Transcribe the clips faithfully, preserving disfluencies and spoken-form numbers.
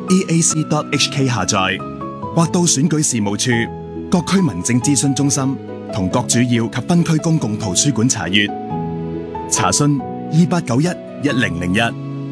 e a c dot h k 下載，或到選舉事務處各區民政諮詢中心同各主要及分區公共圖書館查閱。查詢二八九一一零零一。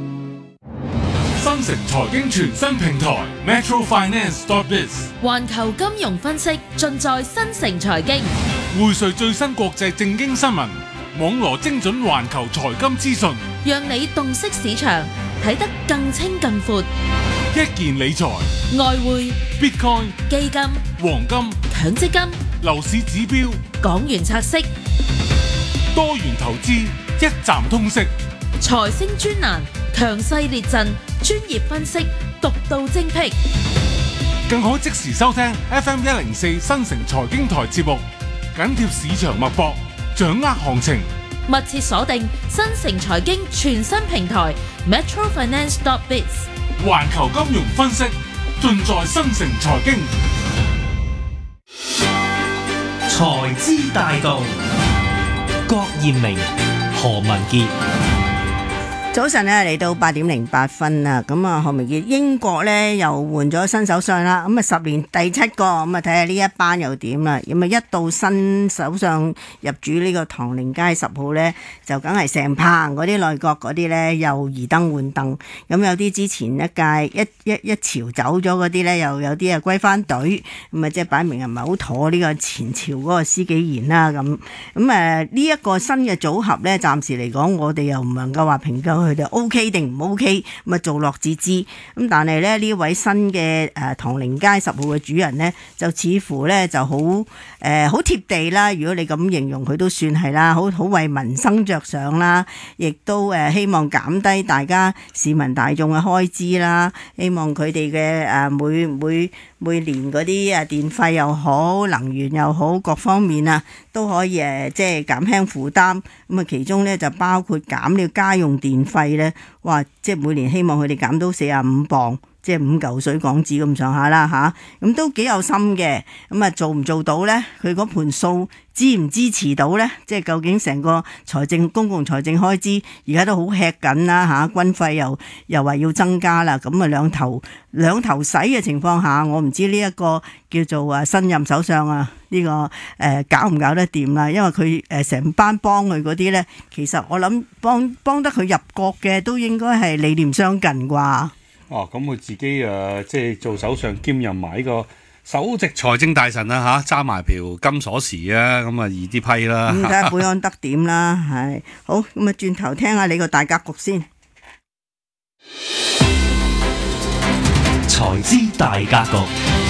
新城財經全新平台 Metro Finance dot biz， 環球金融分析盡在新城財經， 匯萃最新國際正經新聞，網羅精準環球財金資訊， 讓你洞悉市場，睇得更清更闊。 一件理財、 外匯、 Bitcoin、 基金、 黃金、 強積金、 樓市指標、 港元拆息、 多元投資，一站通識。 財星專欄，強勢列陣，專業分析，獨到精闢。 更可即時收聽 F M 一零四新城財經台節目，緊貼市場脈搏，掌握行情。 密切鎖定新城財經全新平台 Metro Finance dot biz， 環球金融分析盡在新城財經。 財資大道，郭艷明、何文傑。 早晨咧，嚟到八點零八分啦，咁啊何明傑，英國咧又換咗新首相啦，咁啊十年第七個，咁啊睇下呢一班又點啦，咁啊一到新首相入主呢個唐寧街十號咧，就梗係成棚嗰啲內閣嗰啲咧又移燈換凳，咁有啲之前一屆一一一潮走咗嗰啲咧，又有啲啊歸翻隊，咁啊即係擺明係唔係好妥呢個前朝嗰個施紀賢啦咁，咁誒呢一個新嘅組合咧，暫時嚟講我哋又唔能夠話評價佢哋 O K 定唔 O K， 咁啊做落至知。咁但係咧呢位新嘅誒唐寧街十號嘅主人呢，就似乎咧就好誒好貼地啦。如果你咁形容佢都算係啦，好好為民生着想啦，亦都誒希望減低大家市民大眾嘅開支啦。希望佢哋嘅誒每每每年嗰啲誒電費又好，能源又好，各方面啊都可以誒即係減輕負擔。咁啊其中咧就包括減呢個家用電費。咧，哇！即係每年希望佢哋減到四十五磅，即係五嚿水港紙咁上下啦吓，咁都幾有心嘅。咁啊，做唔做到呢？佢嗰盤數支唔支持到呢？即係究竟成個財政公共財政開支而家都好吃緊啦吓，軍費又又話要增加啦，咁啊兩頭兩頭使嘅情況下，我唔知呢一個叫做啊新任首相啊呢、這個誒、呃、搞唔搞得掂啦？因為佢誒成班幫佢嗰啲呢，其實我諗幫幫得佢入閣嘅都應該係理念相近啩。 哦，咁佢自己誒、呃、即係做首相兼任埋呢個首席財政大臣啊嚇，揸埋條金鎖匙啊，咁啊易啲批啦。 咁睇下貝安德點啦，係好咁啊，轉頭聽下你個大格局先。 財資大格局。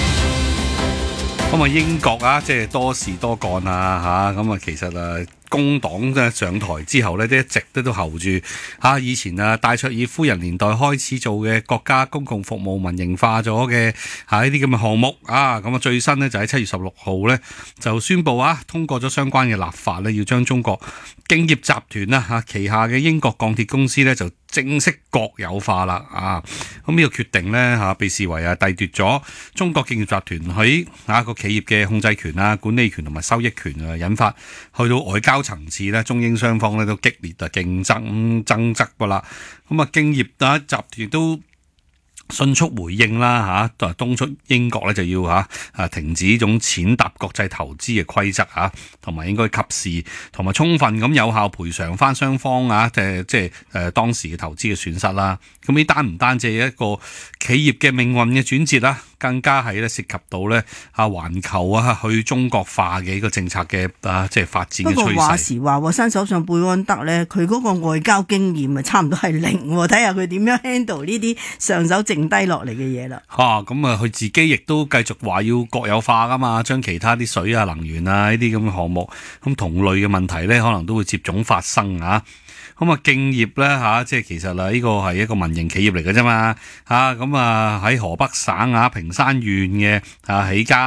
咁啊，英國啊，即係多事多幹啊嚇，咁啊，其實啊，工黨咧上台之後咧，都一直都都候住嚇以前啊戴卓爾夫人年代開始做嘅國家公共服務民營化咗嘅嚇呢啲咁嘅項目啊，咁啊最新呢，就喺七月十六號咧就宣布啊通過咗相關嘅立法咧，要將中國敬業集團啊嚇旗下嘅英國鋼鐵公司咧就正式國有化啦啊！咁呢個決定呢，嚇，被視為啊剝奪咗中國敬業集團喺啊個企業嘅控制權啊、管理權同埋收益權啊，引發去到外交層次咧，中英雙方咧都激烈啊競爭爭執噶啦。咁啊，敬業啊集團都迅速回應啦嚇，敦促英國咧就要嚇啊停止呢種踐踏國際投資嘅規則嚇，同埋應該及時同埋充分咁有效賠償翻雙方啊，即係即係誒當時嘅投資嘅損失啦。咁呢單唔單止係一個企業嘅命運嘅轉折啦，更加係咧涉及到咧啊環球啊去中國化嘅一個政策嘅啊即係發展嘅趨勢。 不過話時話新首相貝安德咧，佢嗰個外交經驗啊差唔多係零，睇下佢點樣 handle 呢啲上手剩低落嚟嘅嘢啦。 嚇咁啊，佢自己亦都繼續話要國有化噶嘛，將其他啲水啊、能源啊呢啲咁嘅項目，咁同類嘅問題咧，可能都會接踵發生啊。咁啊，敬業咧嚇，即係其實啊，呢個係一個民營企業嚟嘅啫嘛嚇。咁啊喺河北省啊平山縣嘅啊起家，咁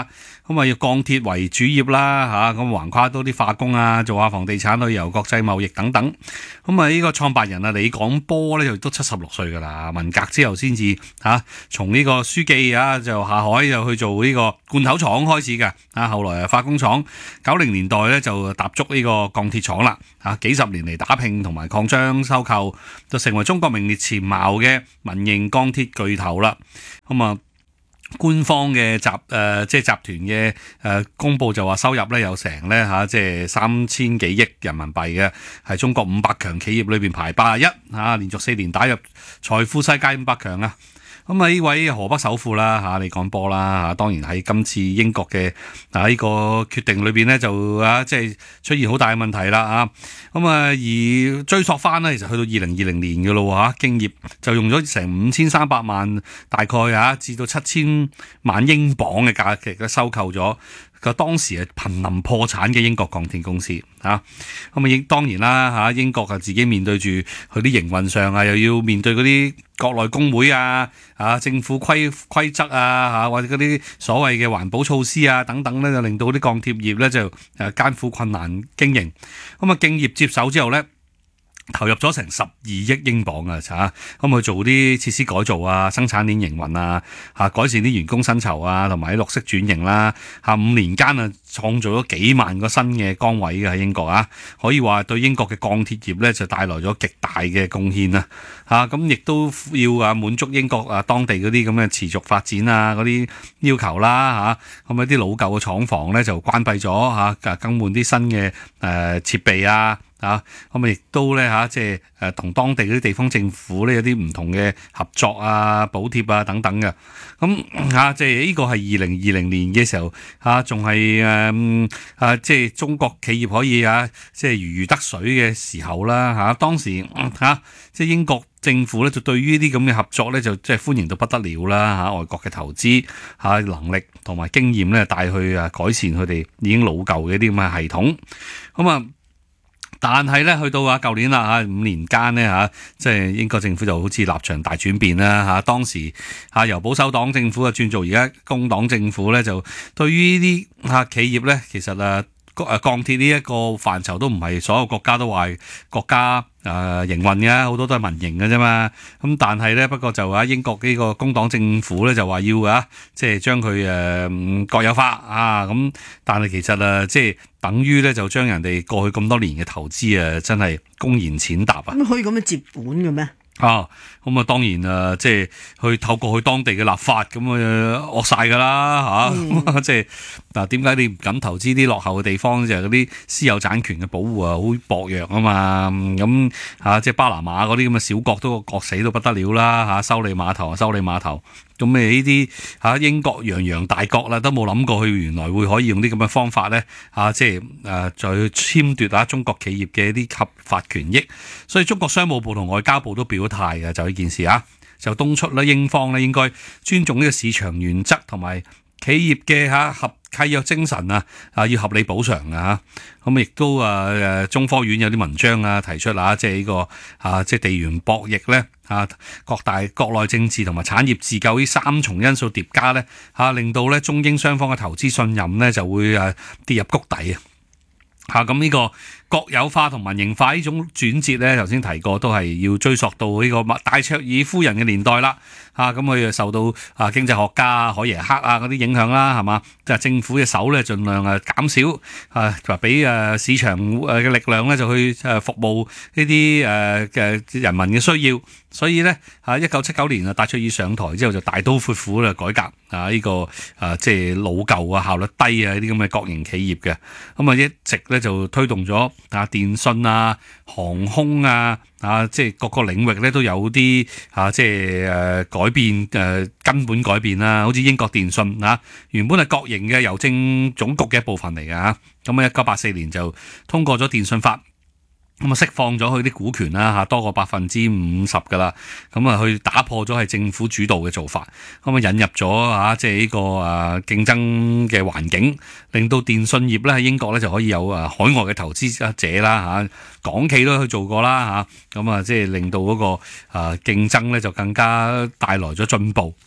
咁啊要鋼鐵為主業啦嚇，咁橫跨多啲化工啊，做下房地產、旅遊、國際貿易等等。咁啊呢個創辦人啊李廣波咧就都七十六歲㗎啦，文革之後先至嚇從呢個書記啊就下海就去做呢個罐頭廠開始嘅，啊後來啊化工廠，九零年代咧就踏足呢個鋼鐵廠啦，啊幾十年嚟打拼同埋擴張收購，就成為中國名列前茅嘅民營鋼鐵巨頭啦。咁啊官方嘅集誒、呃、即係集團嘅誒、呃、公佈就話收入咧有成咧嚇，即係三千幾億人民幣嘅，係中國五百強企業裏邊排八十一嚇，連續四年打入財富世界五百強啊！咁啊呢位河北首富啦嚇李廣波啦嚇，當然喺今次英國嘅啊呢個決定裏邊咧就啊即係出現好大嘅問題啦啊！咁啊而追溯翻咧，其實去到二零二零年嘅咯嚇，敬業就用咗成五千三百萬，大概啊至到七千萬英鎊嘅價值咧收購咗個當時係瀕臨破產嘅英國鋼鐵公司嚇。咁啊英當然啦嚇，英國啊自己面對住佢啲營運上啊，又要面對嗰啲國內工會啊、啊政府規規則啊、嚇或者嗰啲所謂嘅環保措施啊等等咧，就令到啲鋼鐵業咧就誒艱苦困難經營。咁啊敬業接手之後咧，投入咗成十二億英鎊啊！嚇，咁去做啲設施改造啊、生產鏈營運啊、嚇改善啲員工薪酬啊，同埋啲綠色轉型啦。嚇五年間啊，創造咗幾萬個新嘅崗位嘅喺英國啊，可以話對英國嘅鋼鐵業咧就帶來咗極大嘅貢獻啊！嚇咁亦都要啊滿足英國啊當地嗰啲咁嘅持續發展啊嗰啲要求啦嚇。咁一啲老舊嘅廠房咧就關閉咗嚇，更換啲新嘅誒設備啊。啊，咁啊亦都咧嚇，即係誒同當地嗰啲地方政府咧有啲唔同嘅合作啊、補貼啊等等嘅。咁嚇，即係呢個係二零二零年嘅時候嚇，仲係誒啊，即係中國企業可以啊，即係如魚得水嘅時候啦嚇。當時嚇，即係英國政府咧就對於呢啲咁嘅合作咧就即係歡迎到不得了啦嚇。外國嘅投資嚇能力同埋經驗咧帶去啊改善佢哋已經老舊嘅啲咁嘅系統。咁啊〜但係咧，去到啊舊年啦嚇，五年間呢，嚇，即係英國政府就好似立場大轉變啦嚇。當時嚇由保守黨政府啊轉做而家工黨政府咧，就對於呢啲嚇企業咧，其實啊誒鋼鐵呢一個範疇都唔係所有國家都話國家誒營運嘅，好多都係民營嘅啫嘛。咁但係咧，不過就話英國呢個工黨政府咧就話要啊，即係將佢誒國有化啊。咁但係其實啊，即係等於咧就將人哋過去咁多年嘅投資啊，真係公然踐踏啊！ 咁可以咁樣接本嘅咩？ 啊，咁啊當然啊，即係去透過去當地嘅立法，咁啊惡晒㗎啦嚇，即係嗱點解你唔敢投資啲落後嘅地方？就係嗰啲私有產權嘅保護啊，好薄弱啊嘛，咁嚇即係巴拿馬嗰啲咁嘅小國都國死到不得了啦嚇，修理碼頭啊，修理碼頭。咁誒呢啲嚇英國洋洋大國啦，都冇諗過佢原來會可以用啲咁嘅方法咧嚇，即係誒再簽奪啊中國企業嘅一啲合法權益。所以中國商務部同外交部都表態嘅，就呢件事啊，就敦促咧英方咧應該尊重呢個市場原則同埋企業嘅嚇合契約精神啊，啊要合理補償啊，咁亦都啊誒中科院有啲文章啊提出啊，即係呢個啊即係地緣博弈咧啊，各大國內政治同埋產業自救呢三重因素疊加咧嚇，令到咧中英雙方嘅投資信任咧就會誒跌入谷底啊！嚇咁呢個國有化同民營化呢種轉折咧，頭先提過都係要追溯到呢個戴卓爾夫人嘅年代啦。嚇咁佢受到啊經濟學家海耶克啊嗰啲影響啦，係嘛？就係政府嘅手咧，盡量啊減少啊，話俾誒市場誒嘅力量咧，就去誒服務呢啲誒嘅人民嘅需要。所以咧嚇一九七九年啊，戴卓爾上台之後就大刀闊斧啦改革啊呢個啊即係老舊啊效率低啊呢啲咁嘅國營企業嘅，咁啊一直咧就推動咗啊電信啊、航空啊啊即係各個領域咧都有啲啊即係誒改變誒根本改變啦，好似英國電信啊原本係國營嘅郵政總局嘅一部分嚟嘅嚇，咁啊一九八四年就通過咗電信法。咁啊釋放咗佢啲股權啦嚇，多過百分之五十噶啦，咁啊去打破咗係政府主導嘅做法，咁啊引入咗嚇即係呢個誒競爭嘅環境，令到電信業咧喺英國咧就可以有誒海外嘅投資者啦嚇，港企都去做過啦嚇，咁啊即係令到嗰個誒競爭咧就更加帶來咗進步。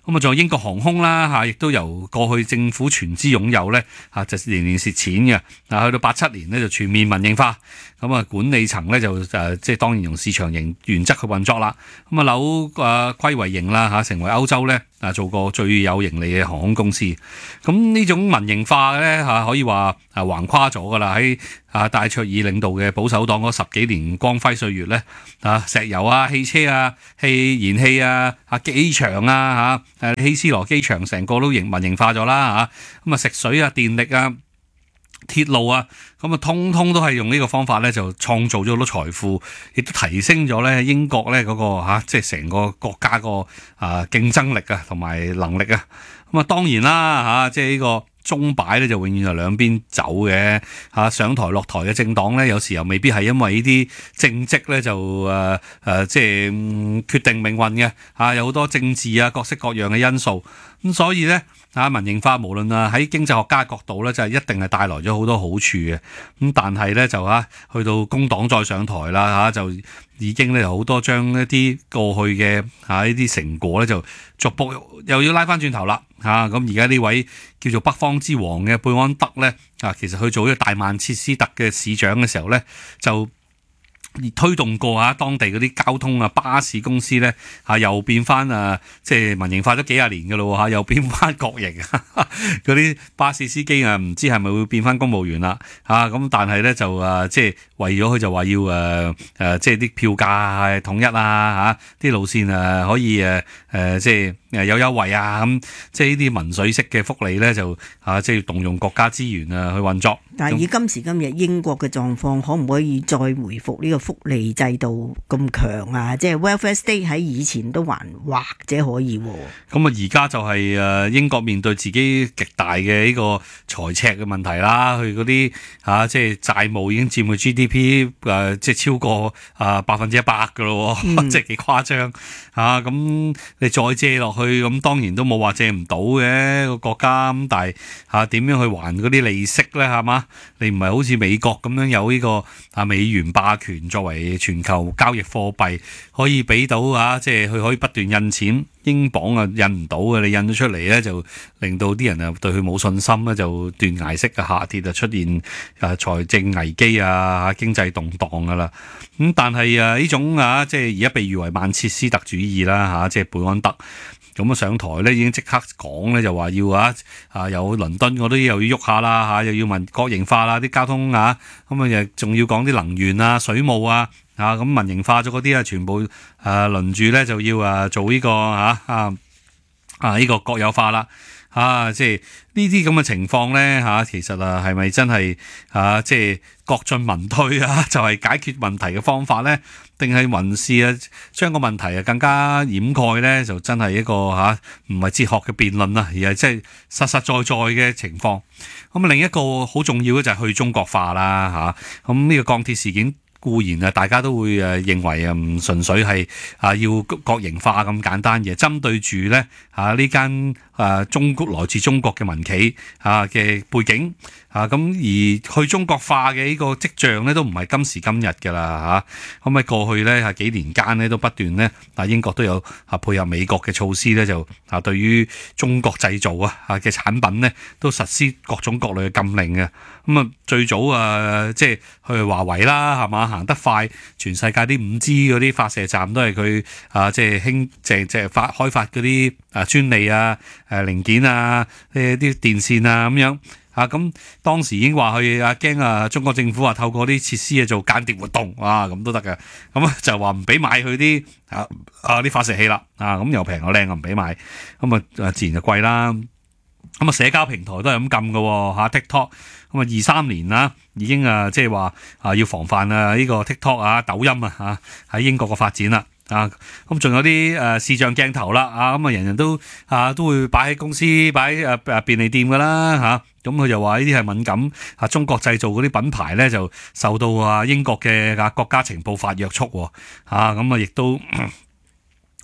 咁啊，仲有英國航空啦嚇，亦都由過去政府全資擁有咧嚇，就年年蝕錢嘅。啊，去到八七年咧就全面民營化，咁啊管理層咧就誒即係當然用市場型原則去運作啦。咁啊扭誒虧為盈啦嚇，成為歐洲咧啊做過最有盈利嘅航空公司。咁呢種民營化咧嚇可以話啊橫跨咗㗎啦，喺啊戴卓爾領導嘅保守黨嗰十幾年光輝歲月咧啊，石油啊、汽車啊、氣燃氣啊、啊機場啊嚇誒希斯羅機場成個都營民營化咗啦嚇。咁啊食水啊、電力啊、鐵路啊，咁啊，通通都係用呢個方法咧，就創造咗好多財富，亦都提升咗咧英國咧嗰個嚇，即係成個國家個啊競爭力啊，同埋能力啊。咁啊，當然啦嚇，即係呢個鐘擺咧就永遠係兩邊走嘅嚇，上台落台嘅政黨咧，有時又未必係因為呢啲政績咧就誒誒、呃呃，即係、嗯、決定命運嘅嚇，有好多政治啊各式各樣嘅因素，咁所以咧。啊，民營化無論啊喺經濟學家角度咧，就係一定係帶來咗好多好處嘅。咁但係咧就嚇去到工黨再上台啦嚇，就已經咧好多將一啲過去嘅嚇呢啲成果咧就逐步又要拉翻轉頭啦嚇。咁而家呢位叫做北方之王嘅貝安德咧啊，其實去做呢個大曼徹斯特嘅市長嘅時候咧就。而推動過啊，當地嗰啲交通啊巴士公司咧嚇又變翻啊，即係民營化咗幾廿年嘅咯嚇，又變翻國營啊！嗰啲巴士司機啊，唔知係咪會變翻公務員啦嚇？咁但係咧就啊，即係為咗佢就話要誒誒，即係啲票價係統一啊嚇，啲路線啊可以誒誒，即係誒有優惠啊咁，即係呢啲民粹式嘅福利咧就啊，即係要動用國家資源啊去運作。 但係以今時今日英國嘅狀況，可唔可以再回復呢個福利制度咁強啊？即係 welfare state 喺以前都還或者可以喎。 咁啊，而家就係誒英國面對自己極大嘅呢個財赤嘅問題啦，佢嗰啲嚇即係債務已經佔佢 G D P 誒即係超過啊百分之一百㗎咯，即係幾誇張嚇。咁你再借落去，咁當然都冇話借唔到嘅個國家，咁但係嚇點樣去還嗰啲利息咧？係嘛？你唔係好似美國咁樣有呢個啊美元霸權作為全球交易貨幣，可以俾到啊，即係佢可以不斷印錢，英鎊啊印唔到嘅，你印咗出嚟咧就令到啲人啊對佢冇信心咧，就斷崖式嘅下跌啊，出現啊財政危機啊，經濟動盪噶啦。咁但係啊呢種啊即係而家被譽為曼徹斯特主義啦嚇，即係貝安德。咁啊上台咧已經即刻講咧就話要啊啊有倫敦嗰啲又要喐下啦嚇，又要民國營化啦啲交通啊，咁啊又仲要講啲能源啊水務啊啊咁民營化咗嗰啲啊全部誒輪住咧就要啊做呢個嚇啊啊呢個國有化啦。啊，即係呢啲咁嘅情況咧嚇，其實啊係咪真係啊即係國進民退啊，就係、是、解決問題嘅方法咧？定係還是啊將個問題啊更加掩蓋咧？就真係一個嚇唔係哲學嘅辯論啦，而係即係實實在在嘅情況。咁另一個好重要嘅就係去中國化啦嚇。咁呢個鋼鐵事件。固然啊，大家都會誒認為啊，唔純粹係啊要國營化咁簡單嘅，針對住咧啊呢間啊中國來自中國嘅民企啊嘅背景啊，咁而去中國化嘅呢個跡象咧，都唔係今時今日㗎啦嚇。咁喺過去咧係幾年間咧，都不斷咧啊英國都有啊配合美國嘅措施咧，就啊對於中國製造啊啊嘅產品咧，都實施各種各類嘅禁令嘅。咁啊最早啊即係去華為啦，係嘛？行得快，全世界啲五 G 嗰啲發射站都係佢啊，即係興即係即係發開發嗰啲啊專利啊、誒零件啊、誒啲電線啊咁樣啊，咁當時已經話佢啊驚啊中國政府話透過啲設施啊做間諜活動啊，咁都得嘅，咁啊就話唔俾買佢啲啊啊啲發射器啦，啊咁又平又靚啊唔俾買，咁啊自然就貴啦。咁啊，社交平台都係咁禁嘅喎嚇 TikTok，咁啊二三年啦，已經啊即係話啊要防範啊呢個 TikTok 啊抖音啊嚇喺英國嘅發展啦啊，咁仲有啲誒視像鏡頭啦啊，咁啊人人都啊都會擺喺公司擺誒誒便利店㗎啦嚇，咁佢就話呢啲係敏感啊中國製造嗰啲品牌咧就受到啊英國嘅啊國家情報法約束喎嚇，咁啊亦都。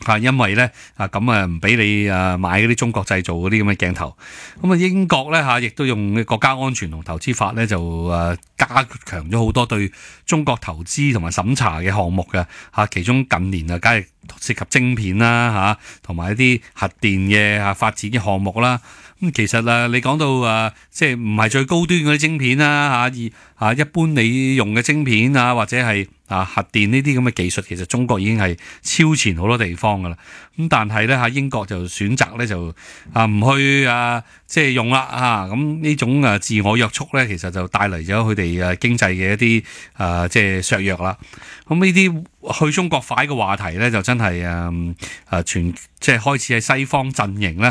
嚇，因為咧啊咁啊唔俾你啊買嗰啲中國製造嗰啲咁嘅鏡頭。咁啊英國咧嚇亦都用國家安全同投資法咧就誒加強咗好多對中國投資同埋審查嘅項目嘅嚇，其中近年啊梗係涉及晶片啦嚇，同埋一啲核電嘅嚇發展嘅項目啦。咁其實啊，你講到啊，即係唔係最高端嗰啲晶片啦嚇，而啊一般你用嘅晶片啊，或者係啊核電呢啲咁嘅技術，其實中國已經係超前好多地方噶啦。咁但係咧嚇英國就選擇咧就啊唔去啊即係用啦嚇，咁呢種啊自我約束咧，其實就帶嚟咗佢哋誒經濟嘅一啲啊即係削弱啦。咁呢啲去中國化嘅話題咧，就真係誒誒全即係開始喺西方陣營咧。